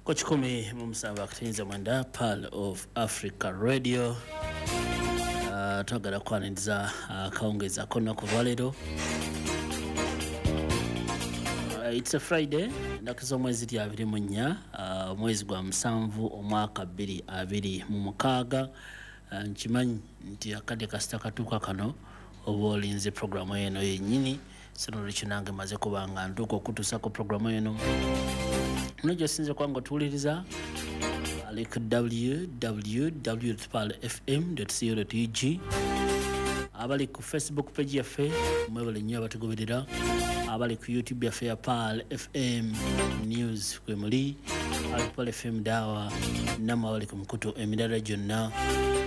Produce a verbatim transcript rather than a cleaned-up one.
Kochikumi mumusamba akatinza mwenda Pearl of Africa Radio. Uh, twagala kwaniriza akawungeza uh, konna kuva leero. Uh, it's a Friday, ennaku z'omwezi lya abiri mu nnya, uh, omwezi gwa musanvu omwaka bbiri abiri mu mukaaga. Uh, nkimanyi nti akadde kasita katuuka kano oba olinze programu eno yennyini, so nolwekyo nange maze kubanga ntuuka okutuusa ku programu eno. Muno gyosinze kwanga otuwuliriza ali ku w w w dot pearl f m dot co dot u g, abali ku Facebook page yaffe mwebale nnyo abatugoberera, abali ku YouTube yaffe ya Pearl F M News kwe muli, ali Pearl F M Dawa, namwe abali ku mikutu emirala gyonna